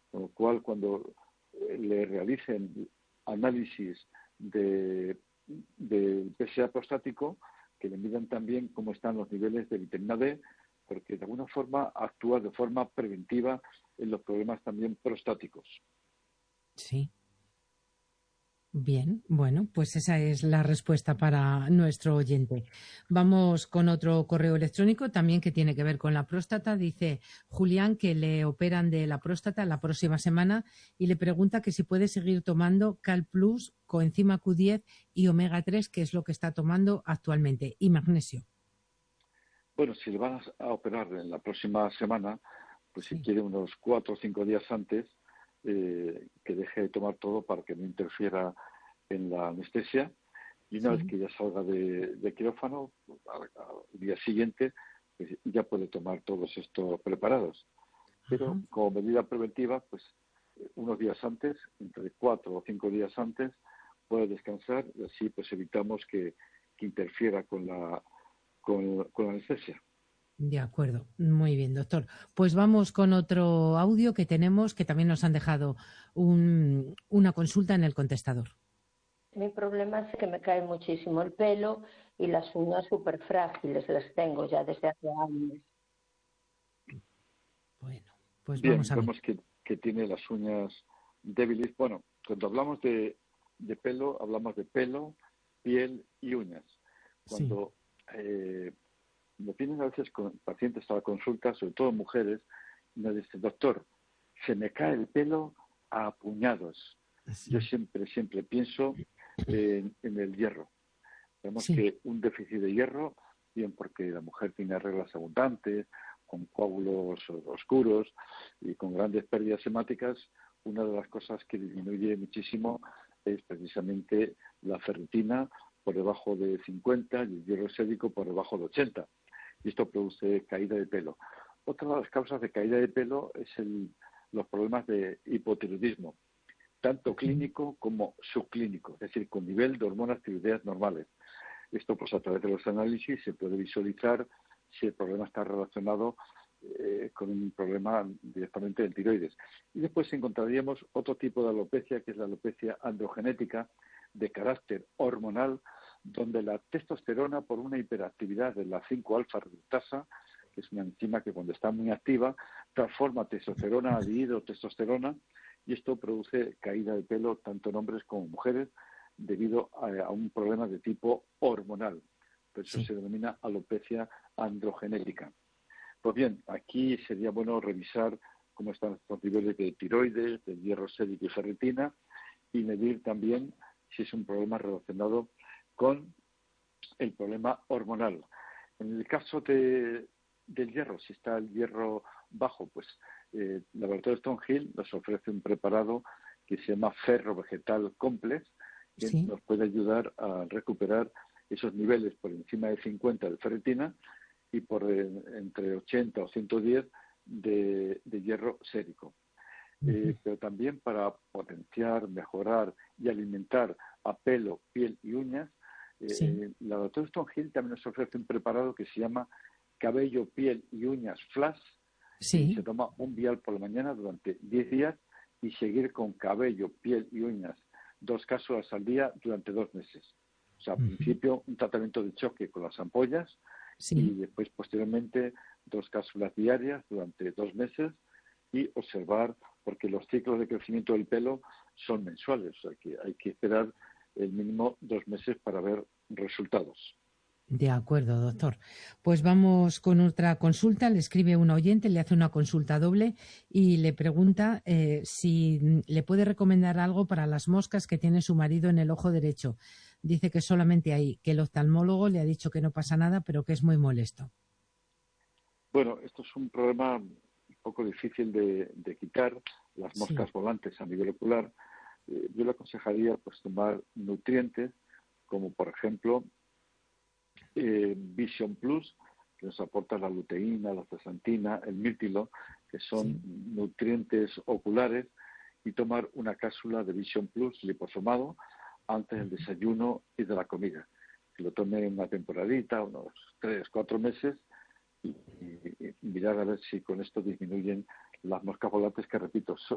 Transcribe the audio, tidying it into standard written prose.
con lo cual cuando le realicen análisis del PSA prostático, que le midan también cómo están los niveles de vitamina D, porque de alguna forma actúa de forma preventiva en los problemas también prostáticos. Sí. Bien, bueno, pues esa es la respuesta para nuestro oyente. Vamos con otro correo electrónico también que tiene que ver con la próstata. Dice Julián que le operan de la próstata la próxima semana y le pregunta que si puede seguir tomando Cal Plus, coenzima Q10 y omega 3, que es lo que está tomando actualmente, y magnesio. Bueno, si le van a operar en la próxima semana, pues si Sí. quiere unos 4 o 5 días antes, que deje de tomar todo para que no interfiera en la anestesia. Y una vez Sí. que ya salga de quirófano, al día siguiente, pues ya puede tomar todos estos preparados. Pero Ajá. como medida preventiva, pues unos días antes, entre 4 o 5 días antes, puede descansar y así pues evitamos que interfiera con la anestesia. De acuerdo, muy bien, doctor. Pues vamos con otro audio que tenemos, que también nos han dejado una consulta en el contestador. Mi problema es que me cae muchísimo el pelo y las uñas súper frágiles, las tengo ya desde hace años. Bueno, pues vamos Bien, a ver. vemos que tiene las uñas débiles. Bueno, cuando hablamos de pelo, hablamos de pelo, piel y uñas. Sí, Cuando me vienen a veces con pacientes a la consulta, sobre todo mujeres, y me dicen, doctor, se me cae el pelo a puñados. Yo sí, siempre pienso en el hierro. Vemos sí. que un déficit de hierro, bien porque la mujer tiene reglas abundantes, con coágulos oscuros y con grandes pérdidas hemáticas, una de las cosas que disminuye muchísimo es precisamente la ferritina por debajo de 50 y el hierro sérico por debajo de 80. Y esto produce caída de pelo. Otra de las causas de caída de pelo es los problemas de hipotiroidismo, tanto clínico como subclínico, es decir, con nivel de hormonas tiroideas normales. Esto, pues a través de los análisis se puede visualizar si el problema está relacionado con un problema directamente del tiroides. Y después encontraríamos otro tipo de alopecia, que es la alopecia androgenética, de carácter hormonal, donde la testosterona, por una hiperactividad de la 5-alfa reductasa, que es una enzima que cuando está muy activa transforma testosterona a dihidrotestosterona, y esto produce caída de pelo tanto en hombres como en mujeres debido a un problema de tipo hormonal. Por eso Sí. se denomina alopecia androgenética. Pues bien, aquí sería bueno revisar cómo están los niveles de tiroides, de hierro sérico y ferritina, y medir también si es un problema relacionado con el problema hormonal. En el caso del hierro, si está el hierro bajo, pues el laboratorio Stonehill nos ofrece un preparado que se llama Ferro Vegetal Complex, que Sí. nos puede ayudar a recuperar esos niveles por encima de 50 de ferritina y por entre 80 o 110 de hierro sérico. Pero también para potenciar, mejorar y alimentar a pelo, piel y uñas, Sí. el laboratorio Stonehill también nos ofrece un preparado que se llama cabello, piel y uñas flash, y Sí. se toma un vial por la mañana durante 10 días y seguir con cabello, piel y uñas 2 cápsulas al día durante 2 meses. O sea, al principio un tratamiento de choque con las ampollas y Sí. después posteriormente 2 cápsulas diarias durante 2 meses y observar, porque los ciclos de crecimiento del pelo son mensuales, o sea que hay que esperar el mínimo 2 meses para ver resultados. De acuerdo, doctor. Pues vamos con otra consulta. Le escribe un oyente, le hace una consulta doble y le pregunta si le puede recomendar algo para las moscas que tiene su marido en el ojo derecho. Dice que solamente ahí, que el oftalmólogo le ha dicho que no pasa nada, pero que es muy molesto. Bueno, esto es un problema un poco difícil de quitar, las Sí, moscas volantes a nivel ocular. Yo le aconsejaría pues tomar nutrientes como por ejemplo Vision Plus, que nos aporta la luteína, la zeaxantina, el mirtilo, que son sí. nutrientes oculares, y tomar una cápsula de Vision Plus liposomado antes del desayuno y de la comida. Que lo tome una temporadita, unos 3, 4 meses, y mirar a ver si con esto disminuyen las moscas volantes, que repito,